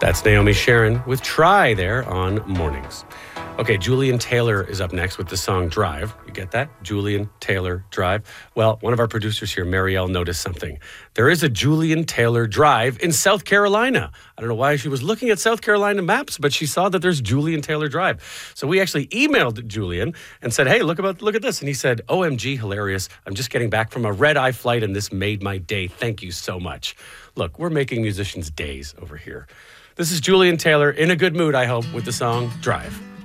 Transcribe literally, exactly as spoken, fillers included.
That's Naomi Sharon with Try there on Mornings. Okay, Julian Taylor is up next with the song Drive. You get that? Julian Taylor Drive. Well, one of our producers here, Marielle, noticed something. There is a Julian Taylor Drive in South Carolina. I don't know why she was looking at South Carolina maps, but she saw that there's Julian Taylor Drive. So we actually emailed Julian and said, hey, look about look at this. And he said, O M G, hilarious. I'm just getting back from a red-eye flight and this made my day. Thank you so much. Look, we're making musicians' days over here. This is Julian Taylor in a good mood, I hope, with the song Drive.